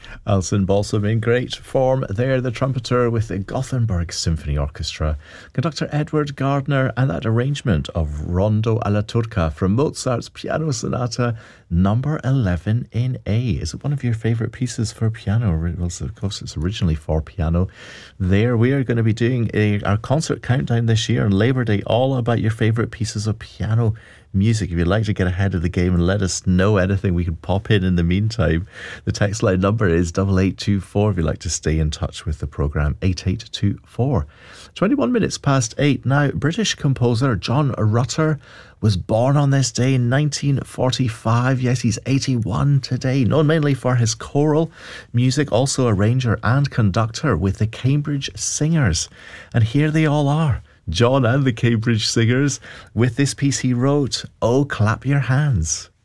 Alison Balsam in great form there, the trumpeter with the Gothenburg Symphony Orchestra, conductor Edward Gardner, and that arrangement of Rondo alla Turca from Mozart's Piano Sonata number 11 in A. Is it one of your favourite pieces for piano? Well, of course, it's originally for piano. There, we are going to be doing our concert countdown this year on Labour Day, all about your favourite pieces of piano music. If you'd like to get ahead of the game and let us know anything we can pop in the meantime, the text line number is 8824 if you'd like to stay in touch with the programme, 8824. 21 minutes past 8 now. British composer John Rutter was born on this day in 1945. Yes, he's 81 today. Known mainly for his choral music, also arranger and conductor with the Cambridge Singers. And here they all are, John and the Cambridge Singers, with this piece he wrote, Oh Clap Your Hands.